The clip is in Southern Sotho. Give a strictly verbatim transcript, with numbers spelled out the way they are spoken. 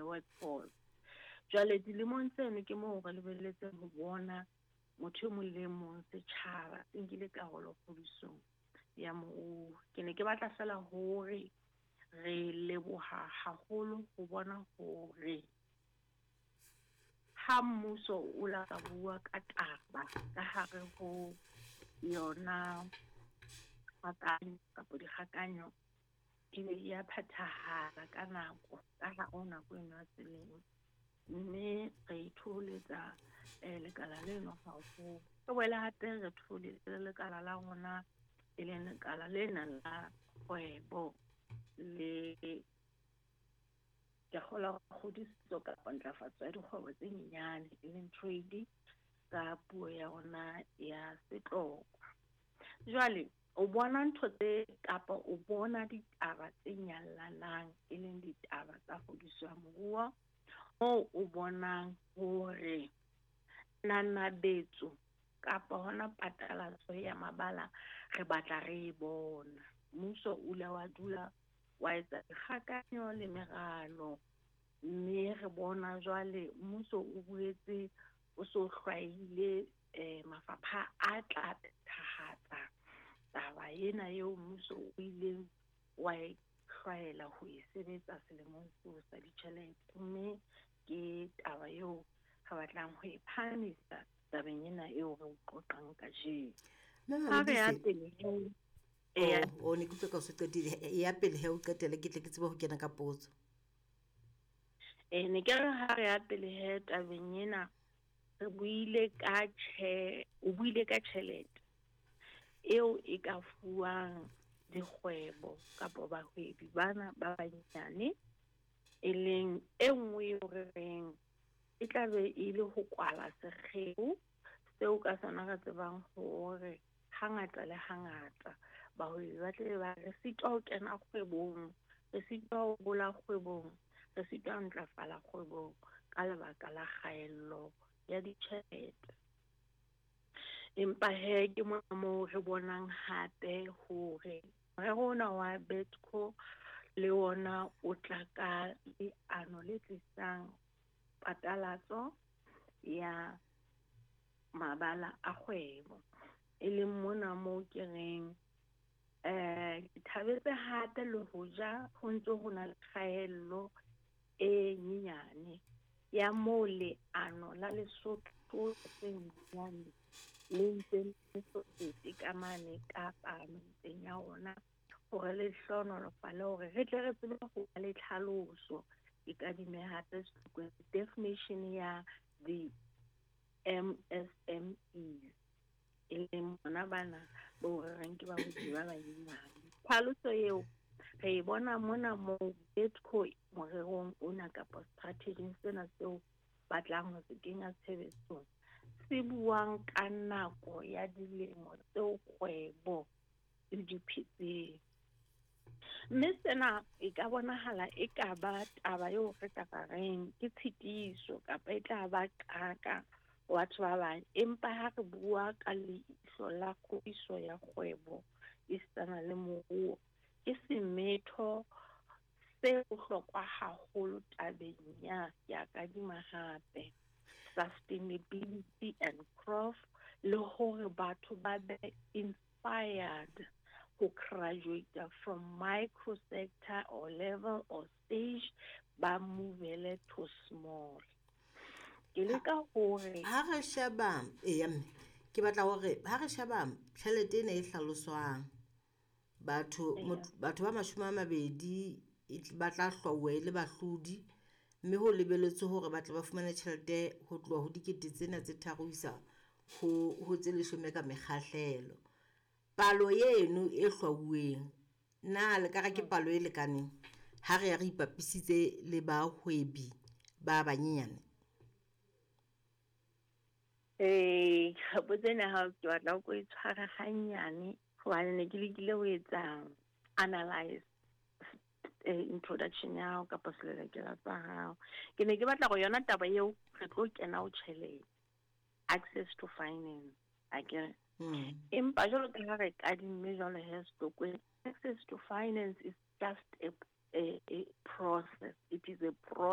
workforce. Jwale dilemong tseno ke moo re lebelletseng ho bona motho mo le mong setjhaba se nkile karolo kgodisong ya moruo. Ke ne ke batla fela hore re leboha haholo ho bona hore ha mmuso o la ka bua ka taba ka hare ho yona kgakanyo kapo dikgakanyo e ne ya phethahala ka nako ka hare ho nako eno ya selemo. Mme re itholetsa lekala leno haholo. Ke boele hape re tholetsa lekala la rona e leng lekala lena la kgwebo le kgola kgodiso kapa ntlafatso ya dikgwebo tse nyenyane e leng trade ka puo ya rona ya setlokwa. Jwale o bona ntho tse kapa o bona ditaba tse nyalanang e leng ditaba tsa kgodiso ya moruo moo o bonang hore nanabetso kapa hona patalatso ya mabala re batla re bona. Mmuso o ile wa dula wa etsa dikgakanyo le meralo, mme re bona jwale mmuso o boetse o so hlwaile mafapha a tla phethahatsa taba ena eo mmuso o ileng wa hlwaela ho e sebetsa selemong seo sa ditjhelete. Mme ke taba eo re batlang ho e phahamisa tabeng ena eo re o qoqang ka jeno. Ha re ya pele eo o ne ke tlo ka o se qetile ya pele he o qetele ke tle ke tsebe ho kena ka potso. Eh ne ke re ha re ya pele he tabeng ena re buile ka tjhe o buile ka tjhelete eo e ka fuwang dikgwebo kapa bahwebi bana ba banyane, e leng e nngwe eo re reng e tla be e le ho kwala sekgeo seo ka sona re tsebang hore hangata le hangata bahwebi ba tle ba re sitwa ho kena kgwebong, re sitwa ho bola kgwebong, re sitwa ho ntlafala kgwebong ka lebaka la kgaello ya ditjhelete. Empa he ke mona moo re bonang hape hore morero ona wa Betco le ona o tla ka leano le tlisang patalatso ya mabala a kgwebo, e leng mona moo ke reng eh ke thabetse hape le ho ja ho ntse ho na le kgaello e nyenyane ya mo leano la Lesotho tse nyenyane le ntse le sosetse ka mane ka pametseng ya rona hore le hlonolofale hore re tle re tsebe ho ba le tlhaloso e kadime hape sekwe definition ya the M S M Es e leng bona bana bo re reng ke ba hodimo ba banyenyane. Tlhaloso eo re e bona mona moo Betco morerong ona kapa strategy sena seo batlang ho se kenya tshebetsong se buang ka nako ya dilemo tseo kgwebo e di phetseng. Mme sena e ka bonahala e ka ba taba eo re ka reng ke tshitiso kapa e tla ba qaka batho ba bang, empa ha re bua ka leihlo la kgodiso ya kgwebo e sana le moruo ke semetho se bohlokwa haholo tabeng ya ya kadima hape sustainability and growth, le hore batho ba be inspired who graduate from micro sector or level or stage ba movele to small. Ke leka hore ha re sheba eya mme ke batla hore ha re sheba tjhelete ena e hlaloswang batho batho ba mashome a mabedi ba tla hlwauwe le bahlodi, mme ho lebelletswe hore ba tla ba fumana tjhelete ho tloha ho dikete tsena tse tharo isa ho ho tse leshome ka mekgahlelo. Palo eno e hlwauweng na le ka ke palo e lekaneng ha re ya re ipapisitse le ba hwebi ba banyenyane? Eh botsena ha ke batla go itshwara hanyane hobane ne ke lekile ho etsa analyze introduction ya hao kapa selelekela tsa hao. Ke ne ke batla go yona taba eo re tlo kena ho tjhelete, access to finance akere empa jwalo ka ha re kadimme jwalo he stokwe, access to finance is just a, a, a process, it is a process